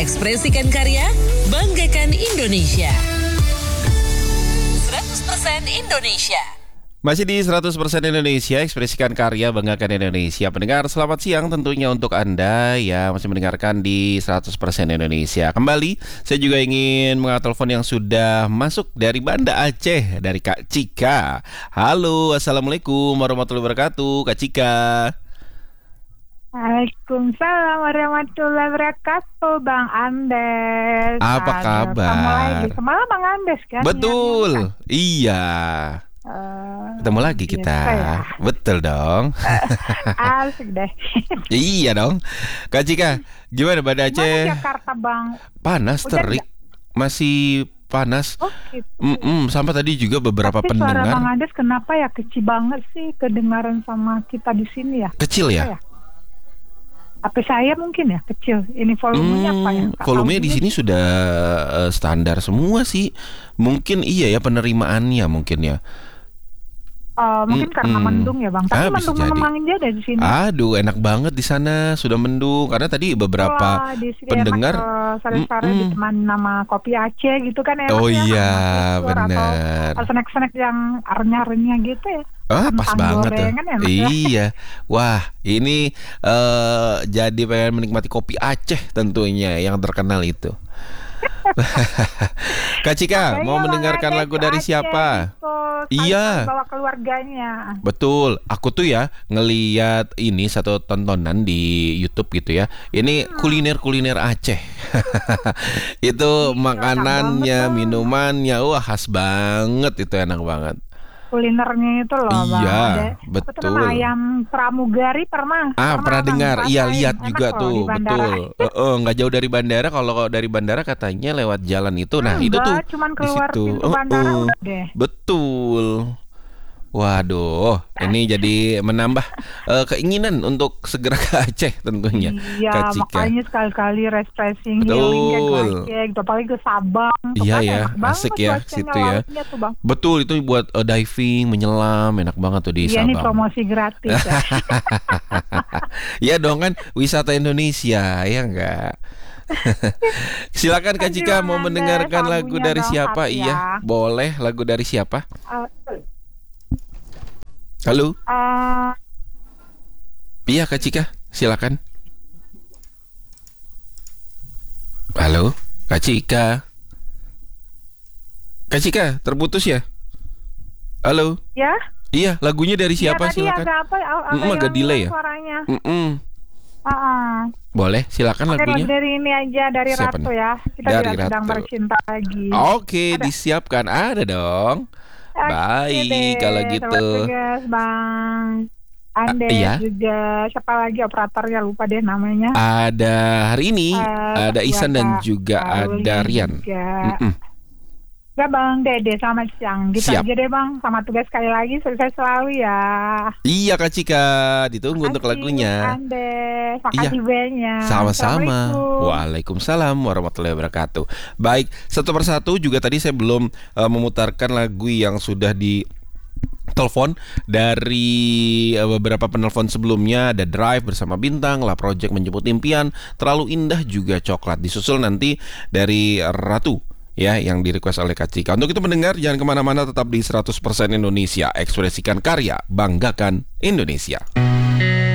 Ekspresikan karya, banggakan Indonesia. 100% Indonesia. Masih di 100% Indonesia, ekspresikan karya, banggakan Indonesia. Pendengar, selamat siang tentunya untuk Anda yang masih mendengarkan di 100% Indonesia. Kembali, saya juga ingin mengangkat telepon yang sudah masuk dari Banda Aceh, dari Kak Cika. Halo, Assalamualaikum warahmatullahi wabarakatuh, Kak Cika. Waalaikumsalam warahmatullahi wabarakatuh, Bang Andes. Apa kabar? Ketemu lagi. Semalam Bang Andes kan? Betul, iya. Ketemu lagi kita. Ya. Betul dong. Asik deh. Iya dong. Kak Cika, gimana Banda Aceh? Gimana Jakarta, Bang? Panas, Hujan terik. Masih panas. Oh, gitu. Sampai tadi juga beberapa Tapi suara pendengar. Bang Andes kenapa ya kecil banget sih kedengaran sama kita di sini ya? Kecil ya? Apa saya mungkin ya kecil. Ini volumenya apa ya? Nggak Volumenya tahu di juga. sini sudah standar semua sih. Mungkin iya ya, penerimaannya mungkin ya. Mungkin karena mendung ya, Bang. Tapi Bisa mendung jadi. memang aja ada di sini. Aduh, enak banget di sana, sudah mendung. Karena tadi beberapa Wah, di sini pendengar. enak, sore-sore ditemani nama kopi Aceh gitu kan enak Oh ya. iya, Sama telur benar. atau snack-snack yang renyah-renyah gitu ya. Pas Kentang banget tuh. gorengan enak ya. Iya. Wah, ini jadi pengen menikmati kopi Aceh tentunya yang terkenal itu. Kak Cika, Kayaknya mau Bang mendengarkan Andes lagu dari Aceh siapa? gitu, Iya. sekalian bawa keluarganya. Betul, aku tuh ya ngeliat ini satu tontonan di YouTube gitu ya. Ini kuliner-kuliner Aceh. Itu makanannya, banget, Bang. minumannya, wah khas banget, itu enak banget. Kulinernya itu loh, Bang. Iya, Ada, apa tuh betul. nama, ayam pramugari pernah Pernah Bang, dengar, iya rasain. lihat Enak juga loh tuh, di bandara. betul. Nggak jauh dari bandara. Kalau dari bandara katanya lewat jalan itu, nah itu tuh Enggak, cuman di keluar situ. pintu bandara udah deh. Betul. Waduh, ini jadi menambah keinginan untuk segera ke Aceh tentunya, Iya, Kak Cika. makanya sekali-kali refreshing, Betul. healing kayak gue Aceh, gitu. Apalagi ke Sabang. Tuh Iya kan ya, enak banget asik ya cuacanya, situ ya. lautnya tuh, Bang. Betul, itu buat diving, menyelam, enak banget tuh di Iya nih Sabang. promosi gratis ya. Iya dong, kan wisata Indonesia, ya enggak? Silakan Kak Kasih Cika, Bang mau Andes, mendengarkan lagu lagunya dari dong, siapa? satu Iya, ya. boleh. Lagu dari siapa? Uh, Halo? uh, Iya Kak Cika, silakan. Halo, Kak Cika. Kak Cika, terputus ya? Halo? ya? Iya, lagunya dari siapa? Ya, tadi Silakan. agak apa? Agak yang delay ya? suaranya. Boleh, silakan Oke, lagunya. dari ini aja, dari Siapa Ratu nih? ya. Kita Dari tidak sedang Ratu. bercinta lagi. Oke, disiapkan. Ada dong. Oke Baik, deh, kalau gitu. selamat tugas, Bang Andes iya. juga. Siapa lagi operatornya, lupa deh namanya. Ada hari ini, ada Isan dan Buat juga Paulin ada Rian. juga. Ya Bang Dede, selamat siang. Gitu Siap. aja deh Bang. Selamat tugas sekali lagi, sukses selalu ya. Iya Kak Cika, ditunggu untuk Makasih, lagunya. Andes, Iya. makasih banyak. Sama-sama. Assalamualaikum. Waalaikumsalam warahmatullahi wabarakatuh. Baik, satu persatu juga tadi saya belum memutarkan lagu yang sudah di telepon dari beberapa penelpon sebelumnya. Ada Drive bersama Bintang, La Project Menjemput Impian, Terlalu Indah juga Coklat. Disusul nanti dari Ratu ya, yang di-request oleh Kak Cika. Untuk itu mendengar, jangan kemana-mana, tetap di 100% Indonesia. Ekspresikan karya, banggakan Indonesia.